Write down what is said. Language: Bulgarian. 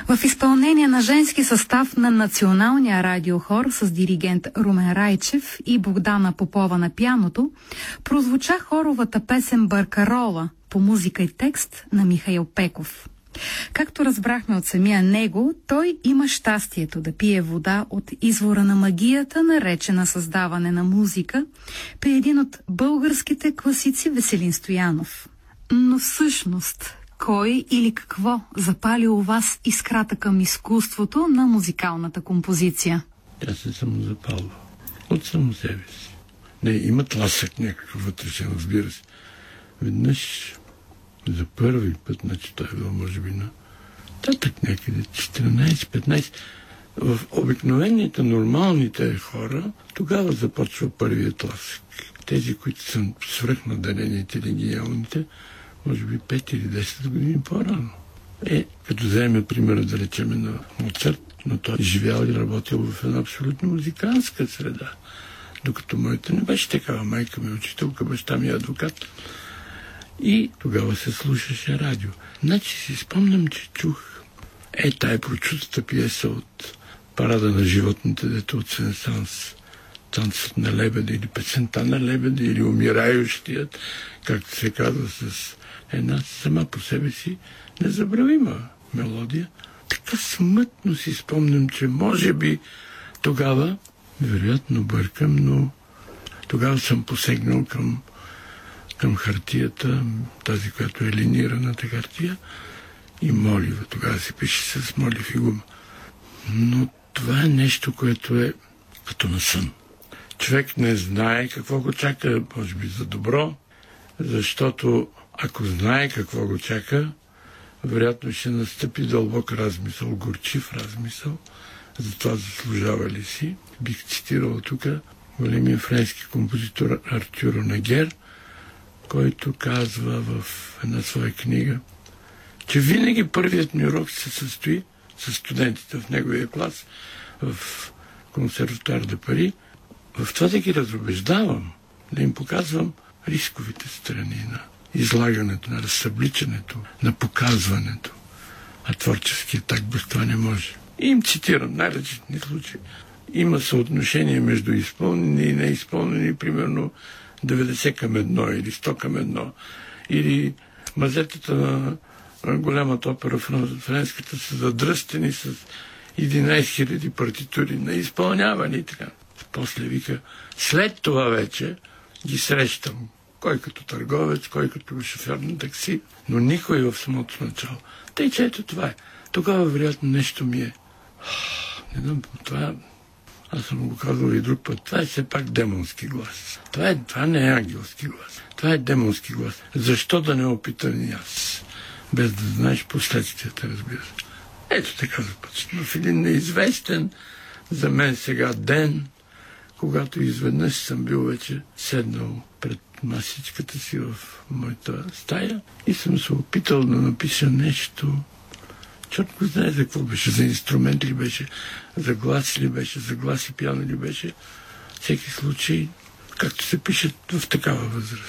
В изпълнение на женски състав на Националния радиохор с диригент Румен Райчев и Богдана Попова на пианото, прозвуча хоровата песен «Баркарола» по музика и текст на Михаил Пеков. Както разбрахме от самия него, той има щастието да пие вода от извора на магията, наречена създаване на музика, при един от българските класици Веселин Стоянов. Но всъщност, кой или какво запали у вас искрата към изкуството на музикалната композиция? Тя се самозапалва от само себе си. Не, има тласък някакъв вътрешен, разбира се. Веднъж за първи път, значи той е бил, може би, на татък някъде, 14-15. В обикновените, нормалните хора, тогава започва първият тласък. Тези, които са свръхнадарените или гениалните, може би 5 или 10 години по-рано. Като вземем примера, да речем, на Моцарт, но той живял и работил в една абсолютно музикантска среда. Докато моята не беше такава. Майка ми е учителка, баща ми е адвокат. И тогава се слушаше радио. Значи си спомням, че чух тая прочутата пиеса от Парада на животните, дето от Сен-Санс, Танцът на лебеда или Песента на лебеда или Умирающият, както се казва, с една сама по себе си незабравима мелодия. Така смътно си спомням, че може би тогава, вероятно бъркам, но тогава съм посегнал към хартията, тази, която е линираната хартия, и молива. Тогава се пише с молив и гума. Но това е нещо, което е като на сън. Човек не знае какво го чака, може би за добро, защото ако знае какво го чака, вероятно ще настъпи дълбок размисъл, горчив размисъл, за това заслужава ли си. Бих цитирал тук големия френски композитор Артюр Онегер, който казва в една своя книга, че винаги първият ми урок се състои с студентите в неговия клас в Консерватуар де Пари, в това да ги разубеждавам, да им показвам рисковите страни на излагането, на разсъбличането, на показването. А творческият акт без това не може. И им цитирам най-различни случаи. Има съотношение между изпълнени и неизпълнени, примерно 90 към 1 или 100 към 1. Или мазетата на голямата опера френската са задръстени с 11 000 партитури, неизпълнявани и така. После вика, след това вече ги срещам. Кой като търговец, кой като шофьор на такси, но никой в самото начало. Тъй, че ето това е. Тогава, вероятно, нещо ми е. Не знам, това... Аз съм го казал и друг път. Това е все пак демонски глас. Това не е ангелски глас. Това е демонски глас. Защо да не опитам и аз? Без да знаеш последствията, разбира се. Ето така започна. В един неизвестен за мен сега ден, когато изведнъж съм бил вече седнал пред масичката си в моята стая и съм се опитал да напиша нещо. Черт го знае за какво беше, за инструмент ли беше, за глас ли беше, за глас и пиано ли беше. Всеки случай, както се пише в такава възраст.